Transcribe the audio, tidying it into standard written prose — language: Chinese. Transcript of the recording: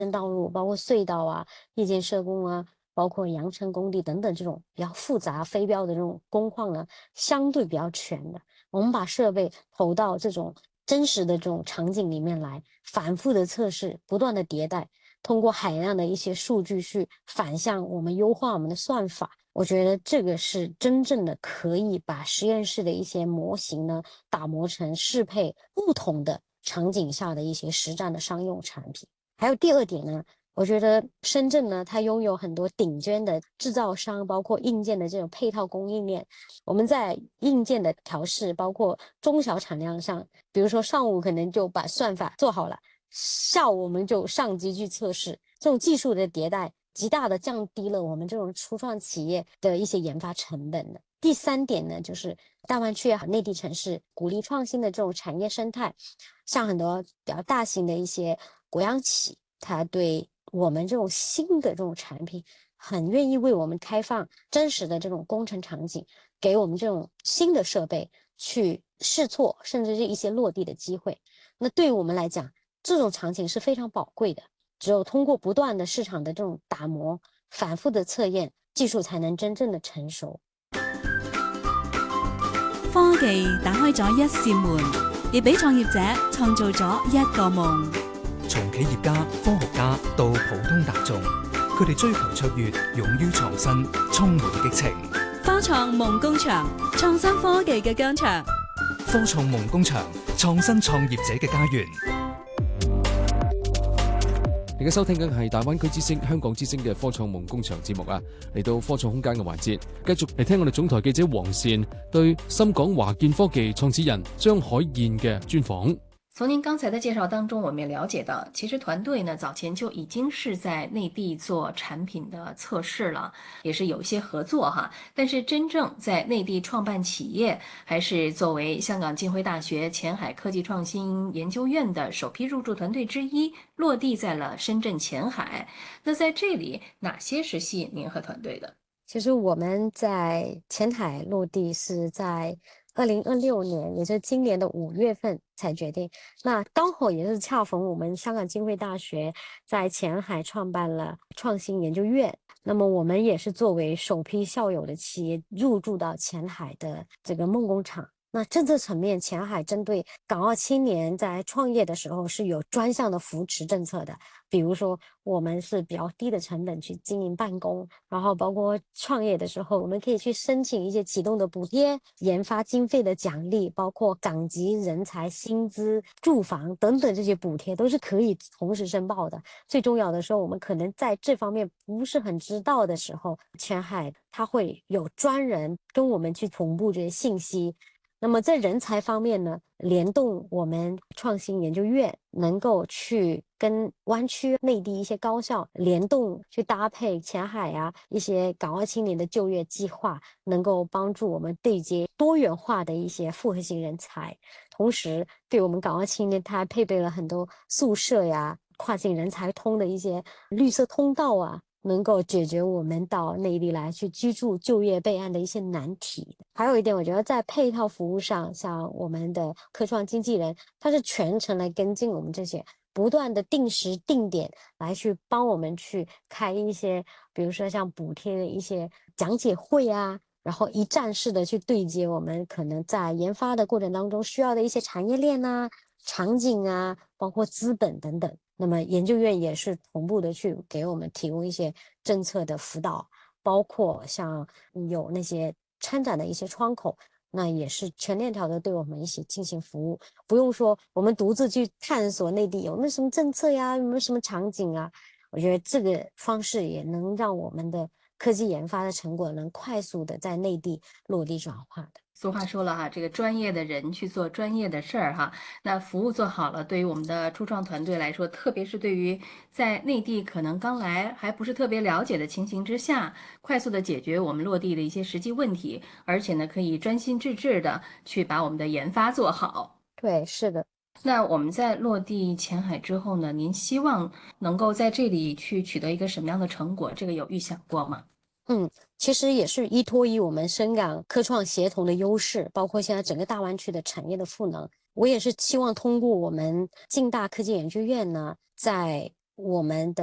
道路，包括隧道啊、夜间施工啊，包括扬尘工地等等这种比较复杂非标的这种工况呢，相对比较全的。我们把设备投到这种真实的这种场景里面来，反复的测试，不断的迭代，通过海量的一些数据去反向我们优化我们的算法。我觉得这个是真正的可以把实验室的一些模型呢打磨成适配不同的场景下的一些实战的商用产品。还有第二点呢，我觉得深圳呢，它拥有很多顶尖的制造商，包括硬件的这种配套供应链。我们在硬件的调试，包括中小产量上，比如说上午可能就把算法做好了，下午我们就上机去测试。这种技术的迭代，极大的降低了我们这种初创企业的一些研发成本的。第三点呢，就是大湾区也好，内地城市鼓励创新的这种产业生态，像很多比较大型的一些国央企，它对我们这种新的这种产品，很愿意为我们开放真实的这种工程场景，给我们这种新的设备去试错，甚至是一些落地的机会。那对于我们来讲，这种场景是非常宝贵的。只有通过不断的市场的这种打磨、反复的测验，技術才能真正的成熟。 科技打開咗一扇門，亦俾創業者創造咗一個夢。 從企業家、科學家到普通大眾，佢哋追求卓越，勇於創新，充滿激情。 科創夢工場，創新科技嘅疆場。 科創夢工場，創新創業者嘅家園。 而家收聽緊係大灣區之星、香港之星嘅科創夢工場節目啊，嚟到科創空間嘅環節，繼續嚟聽我哋總台記者黃善對深港華建科技創始人張海燕嘅專訪。 从您刚才的介绍当中，我们也了解到，其实团队呢早前就已经是在内地做产品的测试了，也是有一些合作哈。但是真正在内地创办企业，还是作为香港浸会大学前海科技创新研究院的首批入驻团队之一，落地在了深圳前海。那在这里，哪些是吸引您和团队的？ 其实我们在前海落地是在2026年，也就是今年的5月份才决定。那刚好也是恰逢我们香港浸会大学在前海创办了创新研究院，那么我们也是作为首批校友的企业入驻到前海的这个梦工厂。那政策层面，前海针对港澳青年在创业的时候是有专项的扶持政策的，比如说我们是比较低的成本去经营办公，然后包括创业的时候，我们可以去申请一些启动的补贴、研发经费的奖励，包括港籍人才薪资、住房等等这些补贴都是可以同时申报的。最重要的时候，我们可能在这方面不是很知道的时候，前海它会有专人跟我们去同步这些信息。那么在人才方面呢，联动我们创新研究院能够去跟湾区内地一些高校联动，去搭配前海啊一些港澳青年的就业计划，能够帮助我们对接多元化的一些复合型人才。同时对我们港澳青年，它还配备了很多宿舍呀、跨境人才通的一些绿色通道啊，能够解决我们到内地来去居住、就业、备案的一些难题。还有一点，我觉得在配套服务上，像我们的科创经纪人，他是全程来跟进我们这些，不断的定时定点来去帮我们去开一些，比如说像补贴的一些讲解会啊，然后一站式的去对接我们可能在研发的过程当中需要的一些产业链啊、场景啊，包括资本等等。那么研究院也是同步的去给我们提供一些政策的辅导，包括像有那些参展的一些窗口，那也是全链条的对我们一起进行服务，不用说我们独自去探索内地有没有什么政策呀，有没有什么场景啊。我觉得这个方式也能让我们的科技研发的成果能快速的在内地落地转化的。 俗话说了哈，这个专业的人去做专业的事儿哈，那服务做好了，对于我们的初创团队来说，特别是对于在内地可能刚来还不是特别了解的情形之下，快速的解决我们落地的一些实际问题，而且呢，可以专心致志的去把我们的研发做好。 对，是的。 那我们在落地前海之后呢，您希望能够在这里去取得一个什么样的成果？这个有预想过吗？ 其实也是依托于我们深港科创协同的优势，包括现在整个大湾区的产业的赋能。我也是期望通过我们浸大科技研究院呢，在我们的